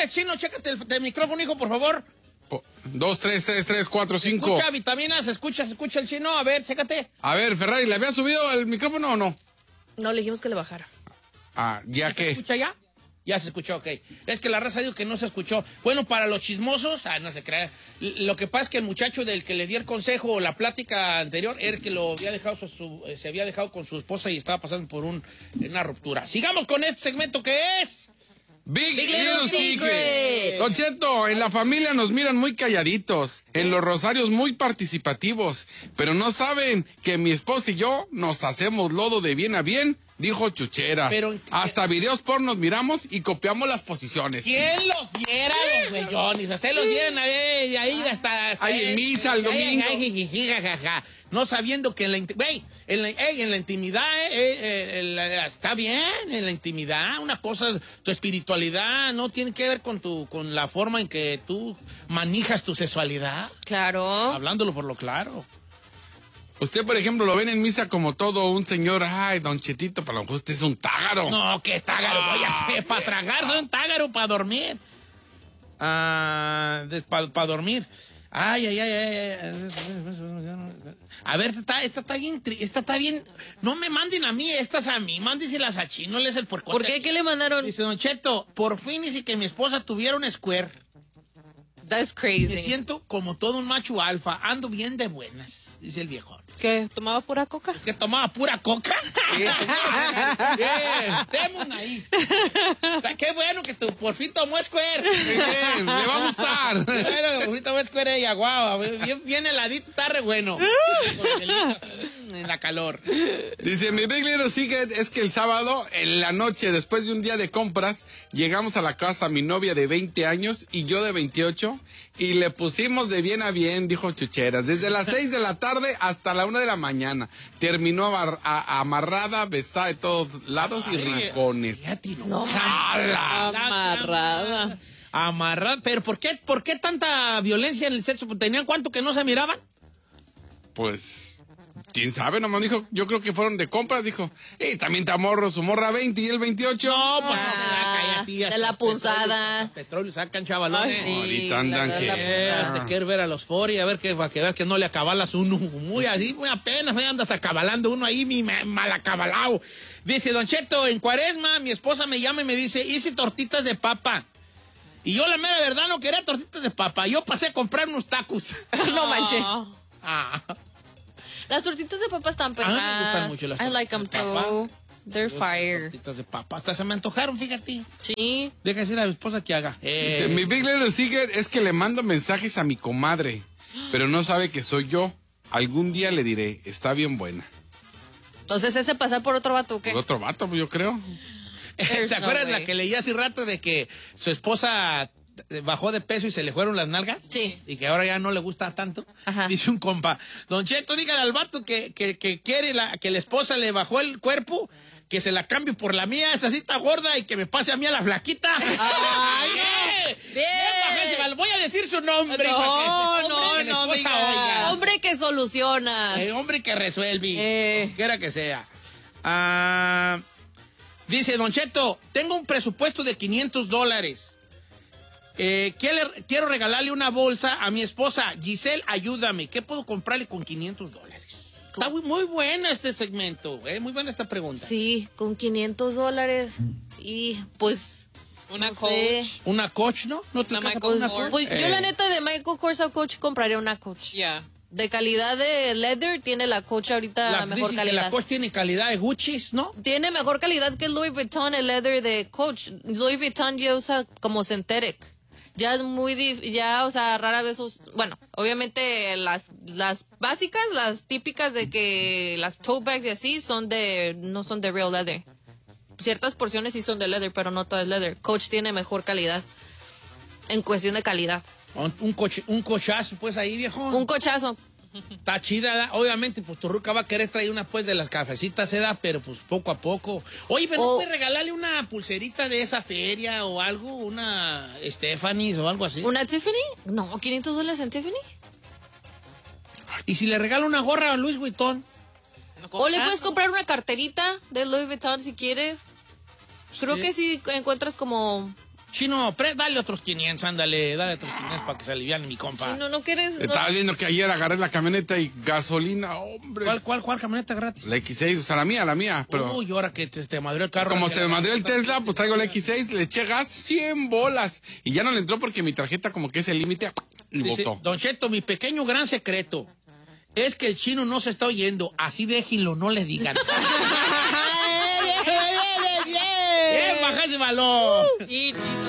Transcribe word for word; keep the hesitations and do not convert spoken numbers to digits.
ver, Chino, chécate el, el micrófono, hijo, por favor. Oh, dos, tres, tres, tres, cuatro, cinco. Escucha vitaminas, escucha, escucha el Chino. A ver, chécate. A ver, Ferrari, ¿le había subido el micrófono o no? No, le dijimos que le bajara. Ah, ¿ya ¿Se qué? escucha ya? Ya se escuchó, ok. Es que la raza dijo que no se escuchó. Bueno, para los chismosos, ah, no se crea. Lo que pasa es que el muchacho del que le di el consejo o la plática anterior era el que lo había dejado, su, su, se había dejado con su esposa y estaba pasando por un, una ruptura. Sigamos con este segmento que es... Big, Big Little Little Secret. Secret. Don Cheto, en la familia nos miran muy calladitos, en los rosarios muy participativos, pero no saben que mi esposa y yo nos hacemos lodo de bien a bien, dijo Chuchera. Pero- Hasta videos pornos miramos y copiamos las posiciones. ¿Quién los viera, los güeyones? O sea, los vieran ahí, ahí hasta... hasta Ahí en misa el domingo. Ay, jijiji, jajaja. No sabiendo que en la, inti- güey, en la, ey, en la intimidad, eh, eh, el- eh, está bien, en la intimidad, una cosa, tu espiritualidad no tiene que ver con tu, con la forma en que tú manejas tu sexualidad. Claro. Hablándolo por lo claro. Usted, por ejemplo, lo ven en misa como todo un señor, ay, don Chetito, para lo mejor usted es un tágaro. No, qué tágaro, voy a hacer para tragar, soy un tágaro para dormir. Ah, para pa dormir. Ay, ay, ay, ay. A ver, esta, esta está bien, esta está bien. No me manden a mí, estas a mí, mándenselas a Chino, les el porcote. ¿Por qué? ¿Qué le mandaron? Dice Don Cheto, por fin dice que mi esposa tuviera un square. That's crazy. Me siento como todo un macho alfa, ando bien de buenas, dice el viejón. ¿Qué? ¿Tomaba pura coca? ¿Que tomaba pura coca? Bien. Hacemos ahí. Qué bueno que tú por fin tomó Square. Bien, le va a gustar. Qué bueno que por fin tomó Square ella, guau. Bien, bien heladito, está re bueno. En la calor. Dice, mi Big Little Secret es que el sábado, en la noche, después de un día de compras, llegamos a la casa mi novia de veinte años y yo de veintiocho y le pusimos de bien a bien, dijo Chucheras, desde las seis de la tarde hasta la una de la mañana. Terminó amar, a, amarrada, besada de todos lados y rincones. Fíjate, no. No, ¡Jala! amarrada. Amarrada. ¿Pero por qué, por qué tanta violencia en el sexo? ¿Tenían cuánto que no se miraban? Pues, quién sabe, nomás dijo, yo creo que fueron de compras, dijo, y también te morro, su morra veinte y él veintiocho. No, pues Ah, no se da, cállate, de hasta la punzada. Petróleo, petróleo sacan chavalones. Ay, sí, Ahorita andan la- que- la Eh, punzada. te quiero ver a los fori, a ver que, para que veas que no le acabalas uno. Muy así, muy apenas, me andas acabalando uno ahí, mi ma- mal acabalado. Dice, Don Cheto, en Cuaresma, mi esposa me llama y me dice, hice tortitas de papa. Y yo, la mera verdad, no quería tortitas de papa. Yo pasé a comprar unos tacos. No manches. Ah. Las tortitas de papa están A mí me pesadas. gustan mucho las I like them tortitas de too. They're fire. Tortitas de papa. Hasta se me antojaron, fíjate. Sí. Deja decir a mi esposa que haga. Eh, Dice, mi Big Little Secret es que le mando mensajes a mi comadre, pero no sabe que soy yo. Algún día le diré, está bien buena. Entonces, ¿ese pasar por otro vato o qué? Por otro vato, yo creo. There's ¿Te no acuerdas way. la que leí hace rato de que su esposa bajó de peso y se le fueron las nalgas? Sí. Y que ahora ya no le gusta tanto. Ajá. Dice un compa, Don Cheto, dígale al vato que, que, que quiere la, que la esposa le bajó el cuerpo, que se la cambie por la mía, esa cita gorda, y que me pase a mí a la flaquita. ¡Ay, bien! Bien. bajísima. Voy a decir su nombre. No, para que- no, hombre, que la no esposa diga. oiga. Hombre que soluciona. Eh, hombre que resuelve. Eh. Quiera que sea. Ah, dice, Don Cheto, tengo un presupuesto de quinientos dólares. Eh, quiero, quiero regalarle una bolsa a mi esposa. Giselle, ayúdame. ¿Qué puedo comprarle con quinientos dólares? Está muy, muy buena este segmento. Eh, muy buena esta pregunta. Sí, con quinientos dólares. Y pues. Una no Coach. sé. ¿Una Coach, no? ¿No te Una alcanza Michael para una Kors. Coach? Pues yo, Eh. la neta, de Michael Kors a Coach compraría una Coach. Yeah. De calidad de leather, tiene la Coach ahorita La, mejor dicen que calidad. la Coach tiene calidad de Gucci, ¿no? Tiene mejor calidad que Louis Vuitton, el leather de Coach. Louis Vuitton ya usa como synthetic. Ya es muy, dif- ya, o sea, rara vez, us- bueno, obviamente las, las básicas, las típicas de que las tote bags y así son de, no son de real leather. Ciertas porciones sí son de leather, pero no todo es leather. Coach tiene mejor calidad. En cuestión de calidad. Un, un, coche, un cochazo, pues ahí, viejo. Un cochazo. Está chida, ¿verdad? Obviamente, pues tu ruca va a querer traer una pues de las cafecitas, ¿eh? ¿Da? Pero pues poco a poco. Oye, pero ¿no Oh. puedes regalarle una pulserita de esa feria o algo? Una Stephanie's o algo así. ¿Una Tiffany? No, quinientos dólares en Tiffany. Y si le regalo una gorra a Louis Vuitton. O le puedes comprar una carterita de Louis Vuitton si quieres. Creo Sí. que sí encuentras como Chino, pre, dale otros quinientos, ándale, dale otros quinientos para que se aliviane mi compa. Chino, ¿no quieres? No. Estaba viendo que ayer agarré la camioneta y gasolina, hombre. ¿Cuál, cuál, cuál camioneta gratis? La equis seis, o sea, la mía, la mía. Pero Uy, ahora que te, te madrió el carro. como que se la- me madrió el Tesla, pues traigo la equis seis, le eché gas, cien bolas. Y ya no le entró porque mi tarjeta como que es el límite y Dice, botó. Don Cheto, mi pequeño gran secreto es que el chino no se está oyendo. Así déjenlo, no le digan. ¡Eh, baja ese balón! Y Chino.